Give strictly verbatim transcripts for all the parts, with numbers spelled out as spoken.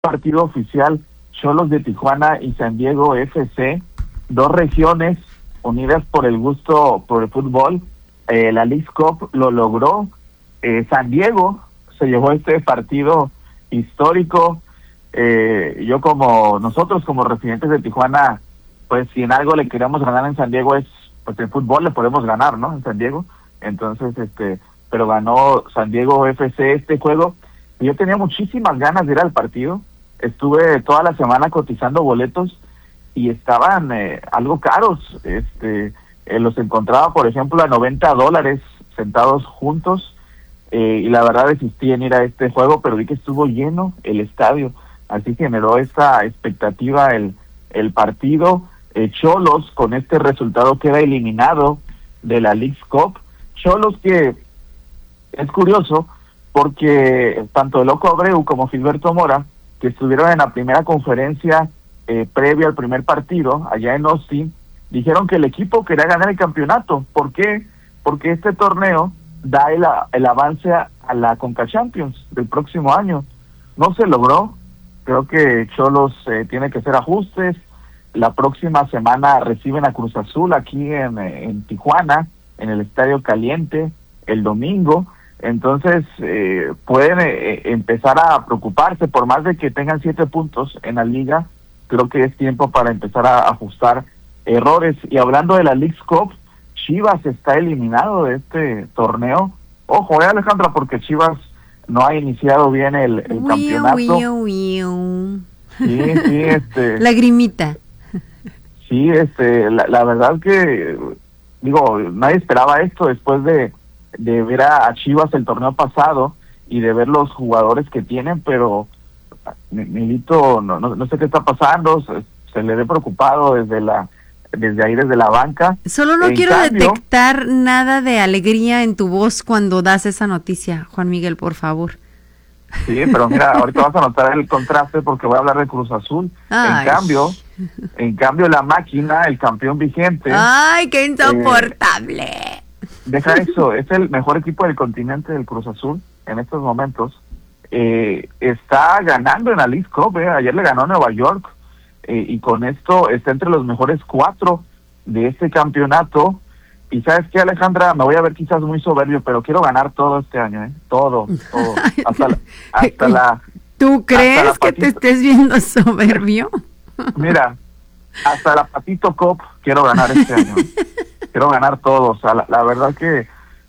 partido oficial, Xolos de Tijuana y San Diego F C, dos regiones unidas por el gusto por el fútbol. Eh, la Leagues Cup lo logró. Eh, San Diego se llevó este partido histórico. Eh, yo como nosotros como residentes de Tijuana, pues si en algo le queremos ganar en San Diego es, pues en fútbol le podemos ganar, ¿no? En San Diego. Entonces, este, pero ganó San Diego F C este juego. Y yo tenía muchísimas ganas de ir al partido. Estuve toda la semana cotizando boletos y estaban eh, algo caros. Este, eh, los encontraba, por ejemplo, a noventa dólares sentados juntos. Eh, y la verdad desistí en ir a este juego, pero vi que estuvo lleno el estadio. Así generó esta expectativa el, el partido. Eh, Xolos, con este resultado, queda eliminado de la Leagues Cup. Xolos, que es curioso, porque tanto el Loco Abreu como Gilberto Mora, que estuvieron en la primera conferencia eh, previa al primer partido, allá en Austin, dijeron que el equipo quería ganar el campeonato. ¿Por qué? Porque este torneo da el, el avance a, a la Conca Champions del próximo año. No se logró. Creo que Xolos eh, tiene que hacer ajustes. La próxima semana reciben a Cruz Azul aquí en, en Tijuana, en el Estadio Caliente, el domingo. Entonces eh, pueden eh, empezar a preocuparse, por más de que tengan siete puntos en la liga. Creo que es tiempo para empezar a ajustar errores. Y hablando de la Leagues Cup, Chivas está eliminado de este torneo. Ojo, eh, Alejandra, porque Chivas no ha iniciado bien el, el Wiu, campeonato. wiu, wiu. Sí, sí, este. Lagrimita. Sí, este, la, la verdad que, digo, nadie esperaba esto después de, de ver a, a Chivas el torneo pasado y de ver los jugadores que tienen, pero Milito, no, no, no sé qué está pasando, se, se le ve preocupado desde la desde ahí, desde la banca. Solo no En quiero cambio, detectar nada de alegría en tu voz cuando das esa noticia, Juan Miguel, por favor. Sí, pero mira, ahorita vas a notar el contraste porque voy a hablar de Cruz Azul. Ay. En cambio, en cambio la máquina, el campeón vigente. ¡Ay, qué insoportable! Eh, deja eso, es el mejor equipo del continente del Cruz Azul en estos momentos. Eh, está ganando en la Leagues Cup, eh. Ayer le ganó a Nueva York eh, y con esto está entre los mejores cuatro de este campeonato. Y ¿sabes qué, Alejandra? Me voy a ver quizás muy soberbio, pero quiero ganar todo este año, ¿eh? Todo, todo. Hasta la... Hasta la ¿Tú crees la que te estés viendo soberbio? Mira, hasta la Patito Cup quiero ganar este año. Quiero ganar todo. O sea, la, la verdad que...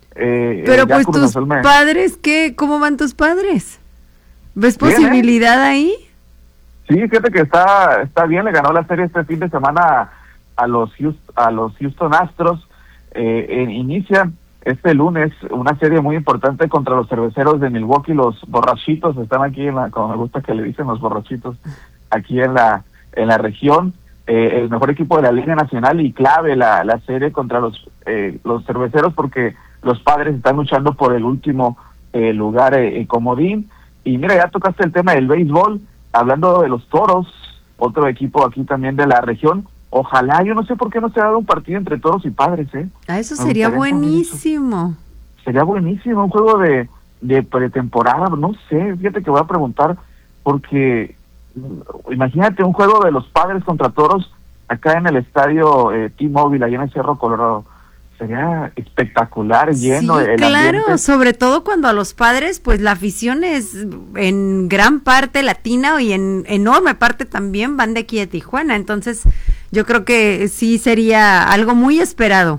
Eh, pero ya pues Cruz tus Azul me... padres, ¿qué? ¿Cómo van tus padres? ¿Ves Bien, posibilidad ¿eh? ahí? Sí, fíjate que está está bien. Le ganó la serie este fin de semana a los Houston, a los Houston Astros. Eh, eh, inicia este lunes una serie muy importante contra los cerveceros de Milwaukee. Los borrachitos están aquí, en la, como me gusta que le dicen los borrachitos, aquí en la en la región. Eh, el mejor equipo de la Liga Nacional y clave la, la serie contra los eh, los cerveceros porque los Padres están luchando por el último eh, lugar eh, eh, comodín. Y mira, ya tocaste el tema del béisbol, hablando de los Toros, otro equipo aquí también de la región. Ojalá, yo no sé por qué no se ha dado un partido entre Toros y Padres, ¿eh? Ah, eso sería buenísimo. Sería buenísimo, un juego de, de pretemporada, no sé, fíjate que voy a preguntar, porque imagínate un juego de los Padres contra Toros acá en el estadio eh, T-Mobile, allá en el Cerro Colorado. Sería espectacular, lleno. Sí, el claro, ambiente. Sobre todo cuando a los Padres, pues la afición es en gran parte latina y en enorme parte también van de aquí a Tijuana, entonces yo creo que sí sería algo muy esperado.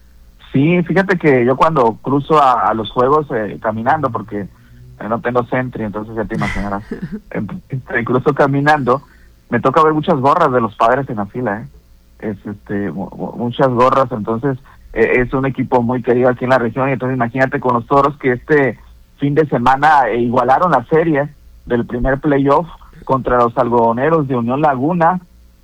Sí, fíjate que yo cuando cruzo a, a los juegos eh, caminando, porque eh, no tengo Sentry, entonces ya te imaginarás, eh, cruzo caminando, me toca ver muchas gorras de los Padres en la fila, ¿eh? Es, este, muchas gorras, entonces eh, es un equipo muy querido aquí en la región, y entonces imagínate con los Toros que este fin de semana eh, igualaron la serie del primer playoff contra los algodoneros de Unión Laguna.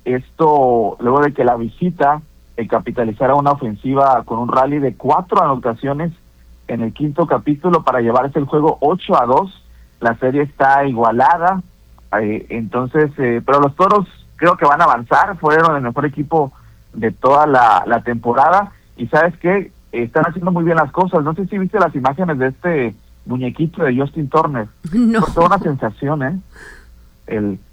Esto luego de que la visita eh, capitalizara una ofensiva con un rally de cuatro anotaciones en el quinto capítulo para llevarse el juego ocho a dos. La serie está igualada, eh, entonces, eh, pero los Toros creo que van a avanzar, fueron el mejor equipo de toda la, la temporada, y ¿sabes qué? Están haciendo muy bien las cosas. No sé si viste las imágenes de este muñequito de Justin Turner. No. Fue toda una sensación, ¿eh? el